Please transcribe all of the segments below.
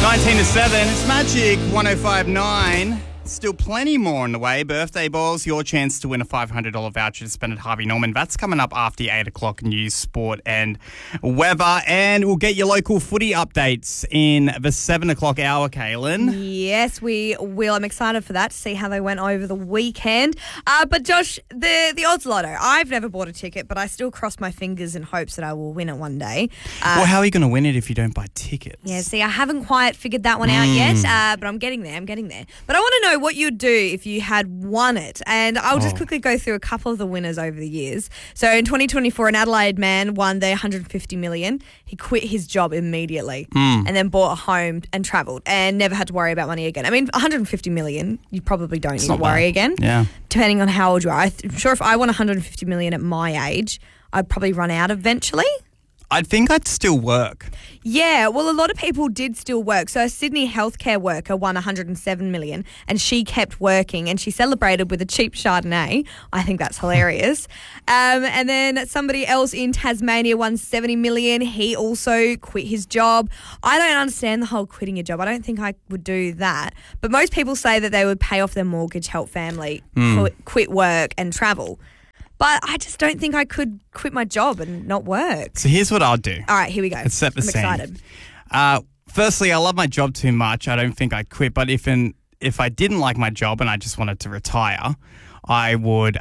19 to 7, it's Magic 105.9. Still plenty more on the way. Birthday balls, your chance to win a $500 voucher to spend at Harvey Norman. That's coming up after the 8 o'clock news, sport and weather. And we'll get your local footy updates in the 7 o'clock hour, Kaylin. Yes, we will. I'm excited for that, to see how they went over the weekend. But Josh, the odds lotto, I've never bought a ticket, but I still cross my fingers in hopes that I will win it one day. Well, how are you going to win it if you don't buy tickets? Yeah, see, I haven't quite figured that one out yet, but I'm getting there. But I want to know what you'd do if you had won it. And I'll just quickly go through a couple of the winners over the years. So in 2024, an Adelaide man won the $150 million. He quit his job immediately and then bought a home and travelled and never had to worry about money again. I mean, $150 million, you probably don't need to worry again. Yeah. Depending on how old you are. I'm sure if I won $150 million at my age, I'd probably run out eventually. I think I'd still work. Yeah, well, a lot of people did still work. So a Sydney healthcare worker won $107 million and she kept working and she celebrated with a cheap Chardonnay. I think that's hilarious. And then somebody else in Tasmania won $70 million. He also quit his job. I don't understand the whole quitting your job. I don't think I would do that. But most people say that they would pay off their mortgage, help family, quit work and travel. But I just don't think I could quit my job and not work. So here's what I'll do. All right, here we go. Let's set the scene. I'm excited. Firstly, I love my job too much. I don't think I'd quit. But if I didn't like my job and I just wanted to retire, I would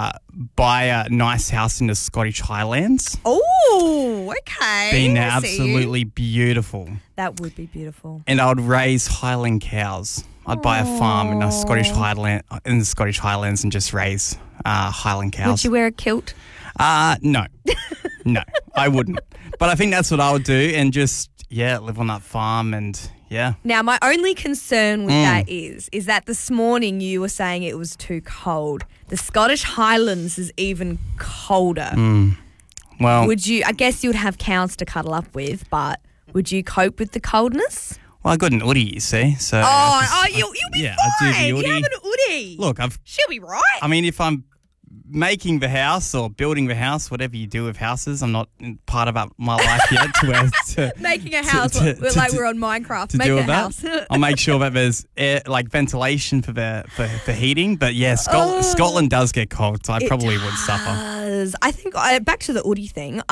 buy a nice house in the Scottish Highlands. Oh, okay. Being absolutely beautiful. That would be beautiful. And I would raise Highland cows. I'd buy a farm in the Scottish Highlands and just raise Highland cows. Would you wear a kilt? No. No, I wouldn't. But I think that's what I would do and just, live on that farm and, yeah. Now, my only concern with that is that this morning you were saying it was too cold. The Scottish Highlands is even colder. Well, I guess you would have cows to cuddle up with, but would you cope with the coldness? Well, I got an Oodie, you see. So you'll be fine. I do the You have an Oodie. Look, she'll be right. I mean, if I'm making the house or building the house, whatever you do with houses, I'm not in part of my life yet to making a house we're on Minecraft. Make a house. I'll make sure that there's air, ventilation for heating. But yeah, Scotland does get cold, so I probably would suffer. I think back to the Oodie thing.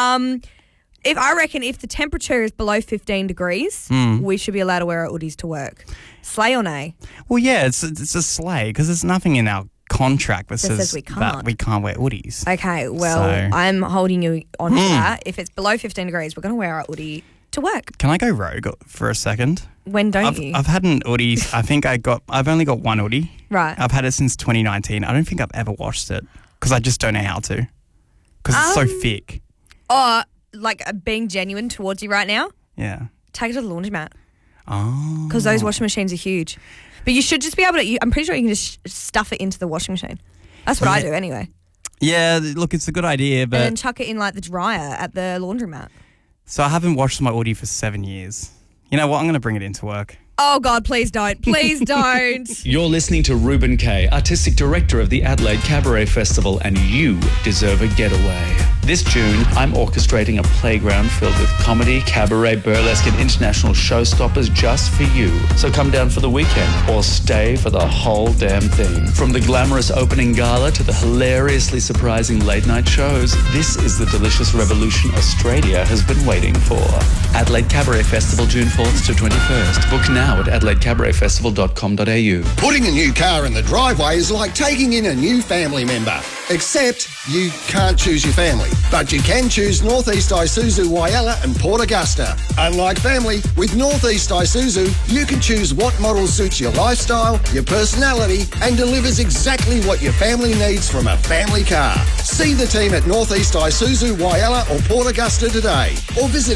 If the temperature is below 15 degrees, we should be allowed to wear our Oodies to work. Slay or nay? Well, yeah, it's a slay because there's nothing in our contract that says we can't. That we can't wear Oodies. Okay, well, I'm holding you on to that. If it's below 15 degrees, we're going to wear our Oodie to work. Can I go rogue for a second? When don't you? I've had an Oodie. I think I've only got one Oodie. Right. I've had it since 2019. I don't think I've ever washed it because I just don't know how to because it's so thick. Oh, being genuine towards you right now? Yeah. Take it to the laundromat. Oh. Because those washing machines are huge. But you should just be able to, I'm pretty sure you can just stuff it into the washing machine. That's what I do anyway. Yeah, look, it's a good idea, but... And then chuck it in the dryer at the laundromat. So I haven't washed my Oodie for 7 years. You know what? I'm going to bring it into work. Oh, God, please don't. Please don't. You're listening to Ruben Kay, Artistic Director of the Adelaide Cabaret Festival, and you deserve a getaway. This June, I'm orchestrating a playground filled with comedy, cabaret, burlesque, and international showstoppers just for you. So come down for the weekend or stay for the whole damn thing. From the glamorous opening gala to the hilariously surprising late-night shows, this is the delicious revolution Australia has been waiting for. Adelaide Cabaret Festival, June 4th to 21st. Book now at adelaidecabaretfestival.com.au. Putting a new car in the driveway is like taking in a new family member. Except you can't choose your family, but you can choose Northeast Isuzu Whyalla and Port Augusta. Unlike family, with Northeast Isuzu, you can choose what model suits your lifestyle, your personality, and delivers exactly what your family needs from a family car. See the team at Northeast Isuzu Whyalla or Port Augusta today, or visit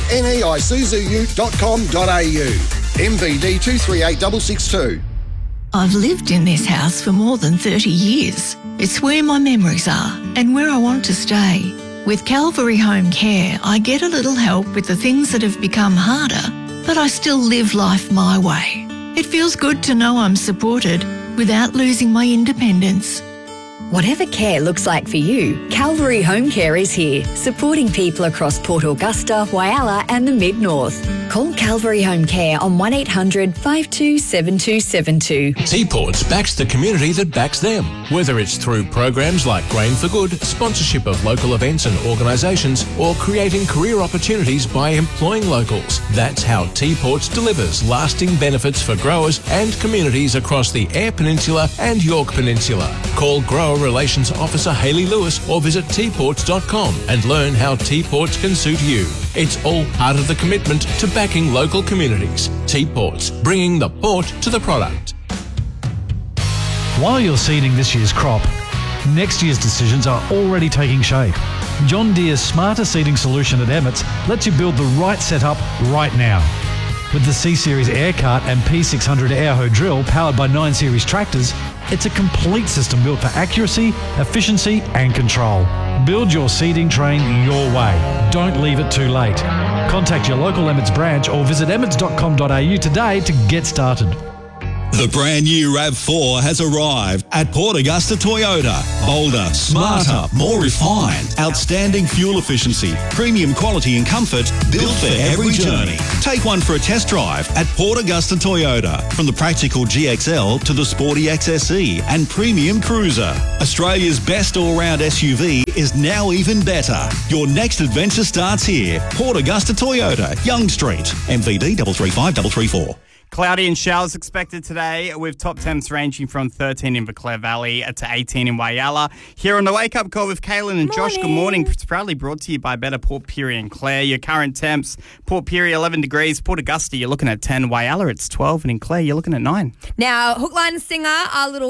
neisuzu.com.au. MVD 238662. I've lived in this house for more than 30 years. It's where my memories are and where I want to stay. With Calvary Home Care, I get a little help with the things that have become harder, but I still live life my way. It feels good to know I'm supported without losing my independence. Whatever care looks like for you, Calvary Home Care is here, supporting people across Port Augusta, Whyalla and the Mid-North. Call Calvary Home Care on 1800 527272. T-Ports backs the community that backs them, whether it's through programs like Grain for Good, sponsorship of local events and organisations, or creating career opportunities by employing locals. That's how T-Ports delivers lasting benefits for growers and communities across the Eyre Peninsula and York Peninsula. Call Grower Relations Officer Hayley Lewis or visit tports.com and learn how T-Ports can suit you. It's all part of the commitment to backing local communities. T-Ports, bringing the port to the product. While you're seeding this year's crop, next year's decisions are already taking shape. John Deere's smarter seeding solution at Emmets lets you build the right setup right now. With the C-Series Air Cart and P600 Airho drill powered by 9 Series tractors, it's a complete system built for accuracy, efficiency and control. Build your seeding train your way. Don't leave it too late. Contact your local Emmets branch or visit emmets.com.au today to get started. The brand new RAV4 has arrived at Port Augusta Toyota. Bolder, smarter, more refined, outstanding fuel efficiency, premium quality and comfort, built for every journey. Take one for a test drive at Port Augusta Toyota. From the practical GXL to the sporty XSE and premium cruiser. Australia's best all-round SUV is now even better. Your next adventure starts here. Port Augusta Toyota, Young Street, MVD 335334. Cloudy and showers expected today with top temps ranging from 13 in the Clare Valley to 18 in Whyalla. Here on the Wake Up Call with Kaylin and Josh. Good morning. It's proudly brought to you by Better Port Pirie and Clare. Your current temps, Port Pirie 11 degrees, Port Augusta you're looking at 10, Whyalla it's 12 and in Clare you're looking at 9. Now, Hook, Line and Singer, our little